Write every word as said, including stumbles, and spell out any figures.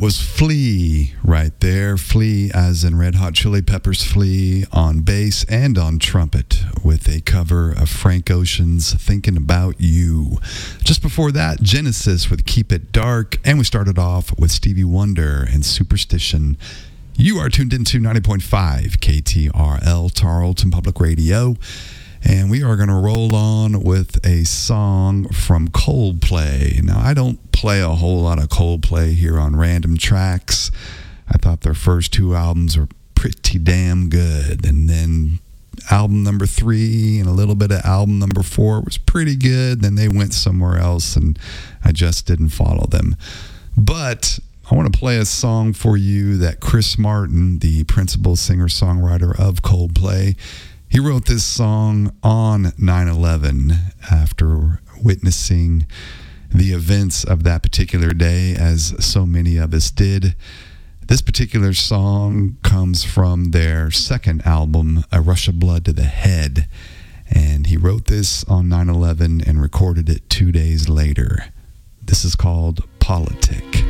was Flea right there. Flea as in Red Hot Chili Peppers Flea on bass and on trumpet with a cover of Frank Ocean's Thinking About You. Just before that, Genesis with Keep It Dark. And we started off with Stevie Wonder and Superstition. You are tuned into ninety point five K T R L, Tarleton Public Radio. And we are going to roll on with a song from Coldplay. Now, I don't play a whole lot of Coldplay here on Random Tracks. I thought their first two albums were pretty damn good. And then album number three and a little bit of album number four was pretty good. Then they went somewhere else, and I just didn't follow them. But I want to play a song for you that Chris Martin, the principal singer-songwriter of Coldplay, he wrote this song on nine eleven after witnessing the events of that particular day, as so many of us did. This particular song comes from their second album, A Rush of Blood to the Head, and he wrote this on nine eleven and recorded it two days later. This is called Politic.